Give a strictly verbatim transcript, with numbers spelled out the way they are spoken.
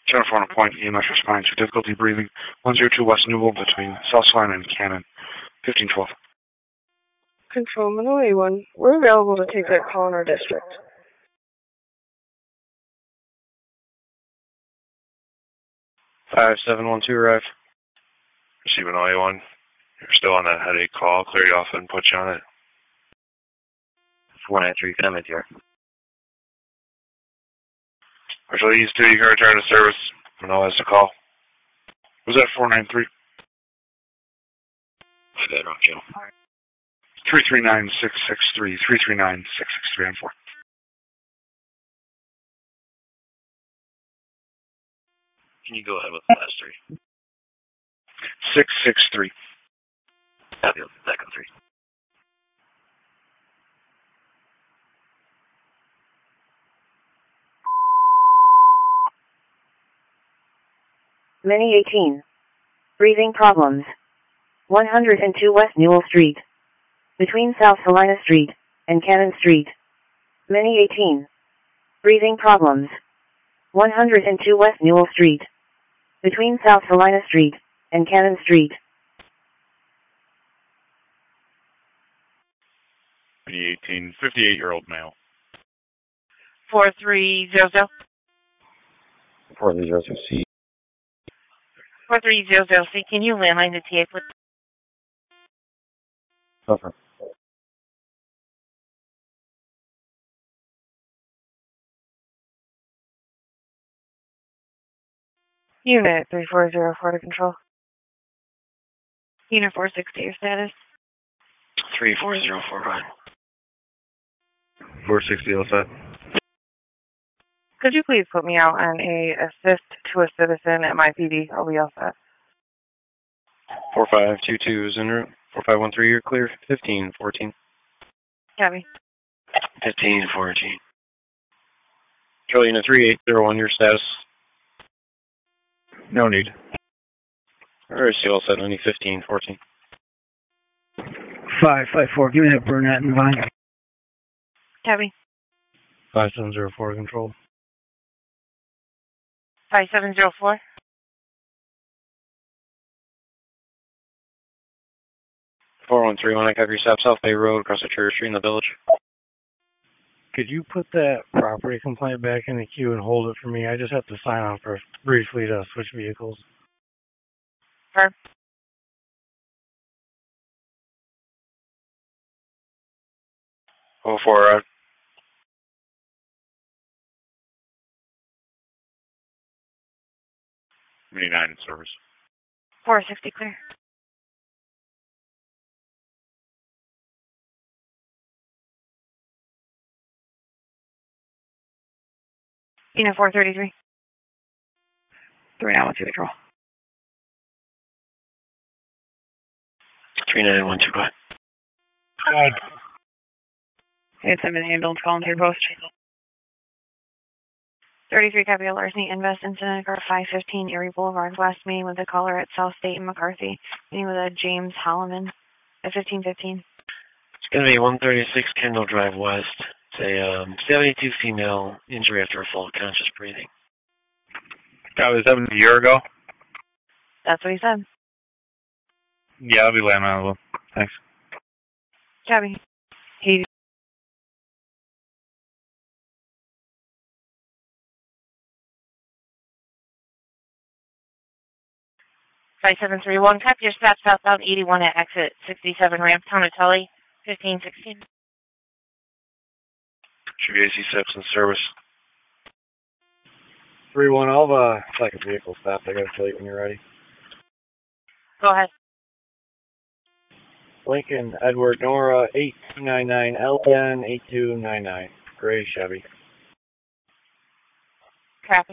Jennifer on a point, E M S responding to difficulty breathing, one zero two West Newell between South Salina and Cannon, fifteen twelve. Control, Manila one. We're available to take that call in our district. five seven one two, arrive. Receiving O A one. You're still on that headache call. Clear you off and put you on it. four nine three, come with you. Marshal East two, you can return to service. Manila has a call. Was that four nine three? My bad, wrong channel. three three nine six six three, three three nine six six three and four. Can you go ahead with the last three? six six three. Copy, second three. Mini eighteen. Breathing problems. one hundred two West Newell Street. Between South Salina Street and Cannon Street. Mini eighteen. Breathing problems. one hundred two West Newell Street. Between South Salina Street and Cannon Street. Mini eighteen, fifty-eight-year-old male. four three zero zero. four three zero zero C. four three zero zero C, can you landline the T A, please? Over. Unit three four zero four to control. Unit four sixty, your status? three four zero four five. four sixty, all set. Could you please put me out on a assist to a citizen at my P D? I'll be all set. four five two two is en route. four five one three, you're clear. fifteen fourteen. Copy. fifteen fourteen. Control Unit three eight zero one, your status? No need. Alright, see all set, only fifteen fourteen. five five four, give me that Burnett and Vine. Copy. five seven zero four, control. five seven zero four. four one three one, I have your stop South Bay Road across the Church Street in the village. Could you put that property complaint back in the queue and hold it for me? I just have to sign off for briefly to switch vehicles. Verb. oh four, uh, Mini nine in service. four sixty clear. Unit four thirty-three. three nine one two control. three nine one two, go ahead. God. It's an ambulance calling to your post. thirty-three, copy a larceny invest incident occurred five fifteen Erie Boulevard, West, meeting with a caller at South State and McCarthy, meeting with a James Holloman at fifteen fifteen. It's going to be one thirty-six Kendall Drive West. It's a um, seventy-two female, injury after a fall, conscious breathing. That was happened a year ago? That's what he said. Yeah, I'll be landing on it. Thanks. Copy. He five seven three one, copy your stop southbound eighty-one at exit sixty-seven ramp, Tonatelli, fifteen sixteen. Should be A C six in service. three one, I'll have a second vehicle stopped. I gotta tell you when you're ready. Go ahead. Lincoln, Edward, Nora, eight two nine nine, L N eight two nine nine. Gray Chevy. Copy.